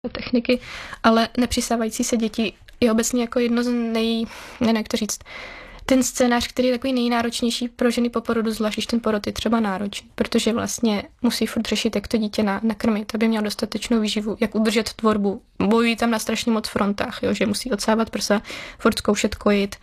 techniky, ale nepřisávající se děti je obecně jako jedno z jak to říct, ten scénář, který je takový nejnáročnější pro ženy po porodu, zvlášť když ten porod je třeba náročný, protože vlastně musí furt řešit, jak to dítě nakrmit, aby měl dostatečnou výživu, jak udržet tvorbu. Bojují tam na strašně moc frontách, jo, že musí odsávat prsa, furt zkoušet kojit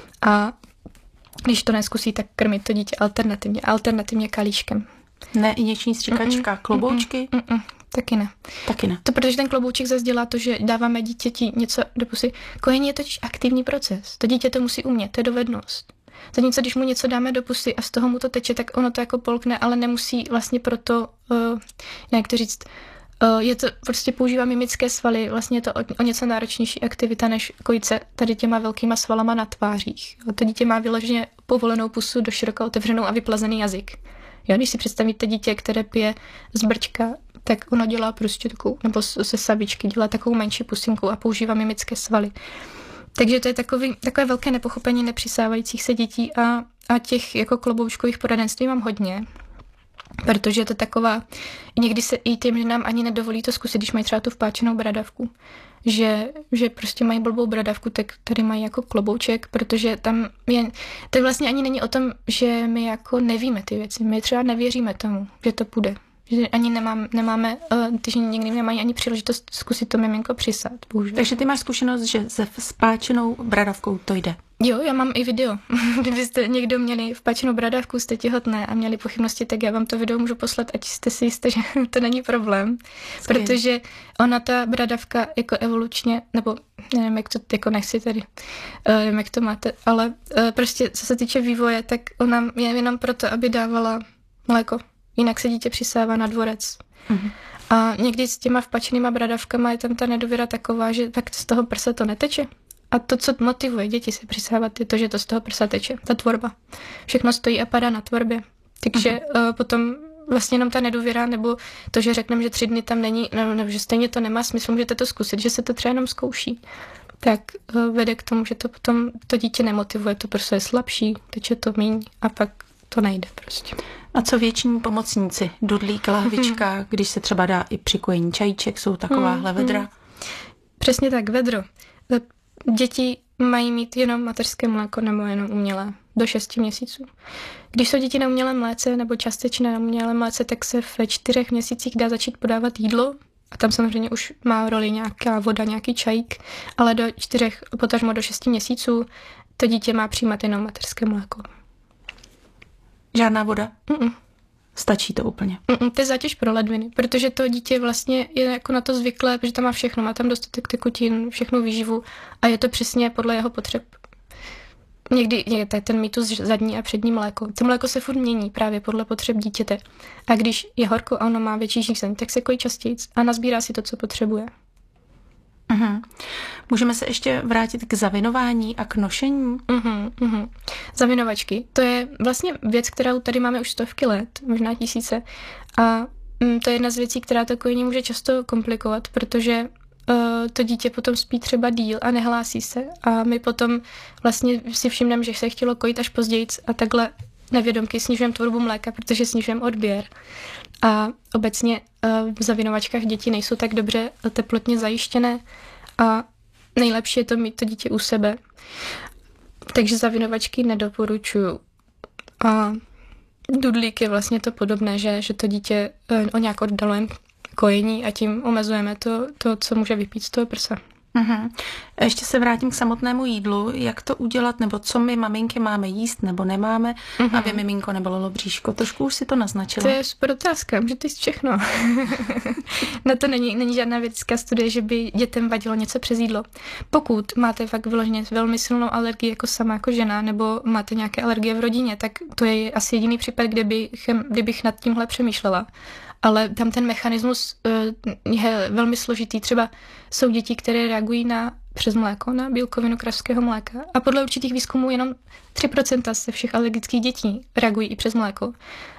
a když to neskusí, tak krmit to dítě alternativně kalíškem. Ne injekční stříkačka, kloboučky? Taky ne. Taky ne. To protože ten klobouček zase dělá to, že dáváme dítěti něco do pusy. Kojení je totiž aktivní proces. To dítě to musí umět, to je dovednost. Zatímco, když mu něco dáme do pusy a z toho mu to teče, tak ono to jako polkne, ale nemusí vlastně proto, jak to říct, je to, prostě používá mimické svaly, vlastně je to o něco náročnější aktivita než kojice tady těma velkýma svalama na tvářích. To dítě má vyloženě povolenou pusu do široka otevřenou a vyplazený jazyk. Jo, když si představíte dítě, které pije z brčka, tak ono dělá prostě takovou, nebo se sabičky, dělá takovou menší pusinku a používá mimické svaly. Takže to je takové velké nepochopení nepřisávajících se dětí a těch jako kloboučkových poradenství mám hodně, protože je to taková, někdy se i těm ženám ani nedovolí to zkusit, když mají třeba tu vpáčenou bradavku, že prostě mají blbou bradavku, tak tady mají jako klobouček, protože tam je, to vlastně ani není o tom, že my jako nevíme ty věci, my třeba nevěříme tomu, že to půjde. Že ani nemáme, ty ženy někdy nemají ani příležitost zkusit to miminko přisát, bohužel. Takže ty máš zkušenost, že se spáčenou bradavkou to jde? Jo, já mám i video. Kdybyste někdo měli vpáčenou bradavku, jste těhotné a měli pochybnosti, tak já vám to video můžu poslat, ať jste si jistí, že to není problém. Skvěle. Protože ona ta bradavka jako evolučně, nebo nevím, jak to jako nechci tady, nevím, jak to máte, ale prostě co se týče vývoje, tak ona je jenom proto, aby dávala mléko. Jinak se dítě přisává na dvorec. Mm-hmm. A někdy s těma vpačenýma bradavkama je tam ta nedůvěra taková, že tak z toho prsa to neteče. A to, co motivuje děti se přisávat, je to, že to z toho prsa teče, ta tvorba. Všechno stojí a padá na tvorbě. Takže potom vlastně jenom ta nedůvěra, nebo to, že řekneme, že 3 dny tam není, nebo že stejně to nemá smysl, můžete to zkusit, že se to třeba jenom zkouší. Tak vede k tomu, že to potom to dítě nemotivuje, to prso je slabší, teče to míň a pak to nejde prostě. A co věční pomocníci? Dudlík, lahvička, když se třeba dá i při kojení čajíček, jsou takováhle vedra? Přesně tak, vedro. Děti mají mít jenom mateřské mléko nebo jenom umělé do 6 měsíců. Když jsou děti na umělém mléce nebo částečně na umělém mléce, tak se ve 4 měsících dá začít podávat jídlo a tam samozřejmě už má roli nějaká voda, nějaký čajík, ale do 4, potažmo do 6 měsíců to dítě má přijímat jenom mateřské mléko. Žádná voda? Stačí to úplně? To je zátěž pro ledviny, protože to dítě vlastně je jako na to zvyklé, protože tam má všechno, má tam dostatek tekutin, všechno výživu a je to přesně podle jeho potřeb. Někdy je ten mýtus zadní a přední mléko. To mléko se furt mění právě podle potřeb dítěte. A když je horko a ono má větší žízeň, tak se kojí častěji a nazbírá si to, co potřebuje. Můžeme se ještě vrátit k zavinování a k nošení? Zavinovačky. To je vlastně věc, kterou tady máme už 100 let, možná 1000. A to je jedna z věcí, která to kojení může často komplikovat, protože to dítě potom spí třeba díl a nehlásí se. A my potom vlastně si všimneme, že se chtělo kojit až později a takhle nevědomky snižujeme tvorbu mléka, protože snižujeme odběr. A obecně v zavinovačkách děti nejsou tak dobře teplotně zajištěné a nejlepší je to mít to dítě u sebe. Takže zavinovačky nedoporučuju. A dudlík je vlastně to podobné, že to dítě o nějak oddalujeme kojení a tím omezujeme to, co může vypít z toho prsa. A ještě se vrátím k samotnému jídlu. Jak to udělat, nebo co my maminky máme jíst nebo nemáme, aby miminko nebolelo bříško? Trošku už si to naznačila. To je super otázka, můžete jíst všechno. Na to není žádná vědecká studie, že by dětem vadilo něco přes jídlo. Pokud máte fakt vyloženě velmi silnou alergii jako sama jako žena, nebo máte nějaké alergie v rodině, tak to je asi jediný případ, kdybych nad tímhle přemýšlela. Ale tam ten mechanismus je velmi složitý. Třeba jsou děti, které reagují přes mléko, na bílkovinu kravského mléka. A podle určitých výzkumů jenom 3% ze všech alergických dětí reagují i přes mléko.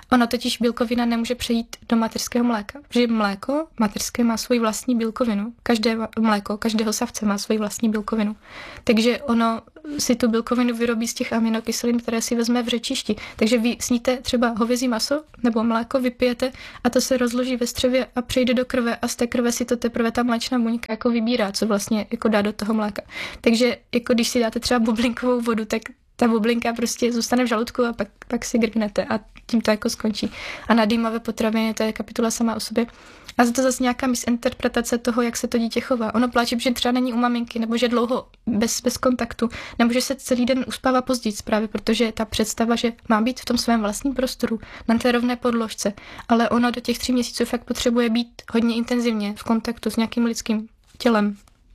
Ono totiž bílkovina nemůže přejít do mateřského mléka, protože mléko mateřské má svoji vlastní bílkovinu. Každé mléko, každého savce má svoji vlastní bílkovinu. Takže ono si tu bílkovinu vyrobí z těch aminokyselin, které si vezme v řečišti. Takže vy sníte třeba hovězí maso nebo mléko, vypijete a to se rozloží ve střevě a přejde do krve a z té krve si to teprve ta mléčná buňka jako vybírá, co vlastně jako dá do toho mléka. Takže jako když si dáte třeba bublinkovou vodu, tak ta bublinka prostě zůstane v žaludku a pak si grknete a tím to jako skončí. A na dýmavé potraviny, to je kapitola sama o sobě. A to zase nějaká misinterpretace toho, jak se to dítě chová. Ono pláče, že třeba není u maminky, nebo že dlouho bez kontaktu, nebo že se celý den uspává později právě, protože ta představa, že má být v tom svém vlastním prostoru, na té rovné podložce, ale ono do těch 3 měsíců fakt potřebuje být hodně intenzivně v kontaktu s nějakým lidským tělem.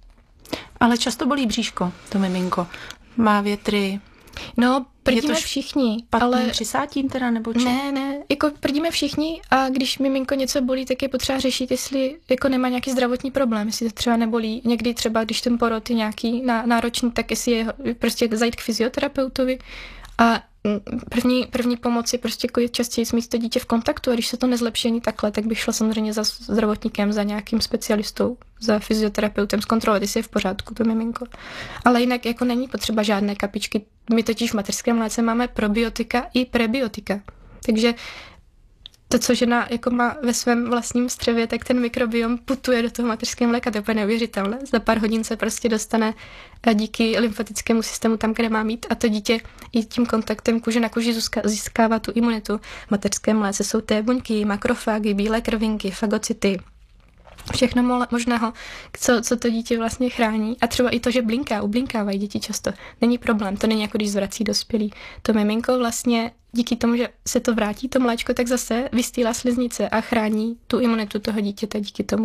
Ale často bolí bříško, to miminko. Má větry. No, prdíme všichni, ale přisátím teda, nebo či? Ne, jako prdíme všichni a když miminko něco bolí, tak je potřeba řešit, jestli jako nemá nějaký zdravotní problém, jestli to třeba nebolí. Někdy třeba, když ten porod je nějaký náročný, tak jestli je prostě zajít k fyzioterapeutovi a první pomoc je prostě jako častěji mít to dítě v kontaktu a když se to nezlepší ani takhle, tak bych šla samozřejmě za zdravotníkem, za nějakým specialistou, za fyzioterapeutem zkontrolovat, jestli je v pořádku to miminko. Ale jinak jako není potřeba žádné kapičky. My totiž v mateřském mléce máme probiotika i prebiotika. Takže to, co žena jako má ve svém vlastním střevě, tak ten mikrobiom putuje do toho mateřského mléka, to je úplně neuvěřitelné. Za pár hodin se prostě dostane díky lymfatickému systému tam, kde má mít a to dítě i tím kontaktem kůže na kůži získává tu imunitu. V mateřském mléce jsou té buňky, makrofágy, bílé krvinky, fagocyty, všechno možného, co to dítě vlastně chrání. A třeba i to, že ublinkávají děti často. Není problém, to není jako když zvrací dospělý. To miminko vlastně díky tomu, že se to vrátí, to mléčko, tak zase vystýlá sliznice a chrání tu imunitu toho dítěte díky tomu.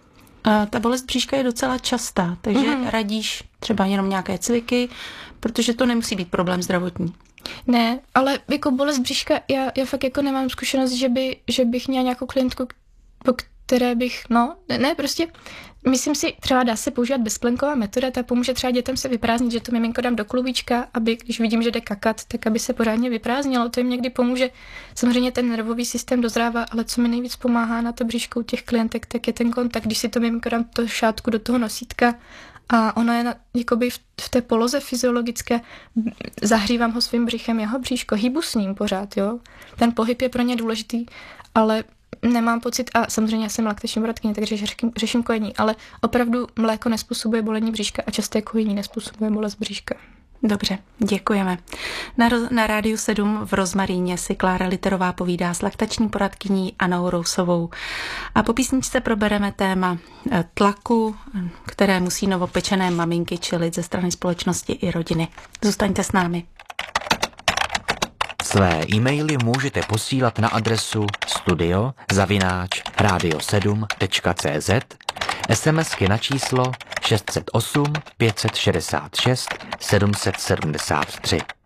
A ta bolest bříška je docela častá, takže radíš třeba jenom nějaké cviky, protože to nemusí být problém zdravotní. Ne, ale jako bolest bříška, já fakt jako nemám zkušenost, že bych měla nějakou klientku, po které bych, prostě myslím si, třeba dá se používat bezplenková metoda, ta pomůže třeba dětem se vyprázdnit, že to miminko dám do klubíčka, aby když vidím, že jde kakat, tak aby se pořádně vyprázdnilo, to jim někdy pomůže. Samozřejmě ten nervový systém dozrává, ale co mi nejvíc pomáhá na to bříško u těch klientek, tak je ten kontakt, když si to miminko dám to šátku do toho nosítka a ono je jakoby v té poloze fyziologické, zahřívám ho svým břichem, jeho bříško, hýbu s ním pořád, jo. Ten pohyb je pro ně důležitý, ale nemám pocit, a samozřejmě já jsem laktační poradkyně, takže řeším kojení, ale opravdu mléko nezpůsobuje bolení bříška a časté kojení nezpůsobuje bolest bříška. Dobře, děkujeme. Na Rádiu 7 v Rozmaríně si Klára Literová povídá s laktační poradkyní Annou Rousovou. A po písničce probereme téma tlaku, které musí novopečené maminky čelit ze strany společnosti i rodiny. Zůstaňte s námi. Své e-maily můžete posílat na adresu studio@radio7.cz, SMSky na číslo 608 566 773.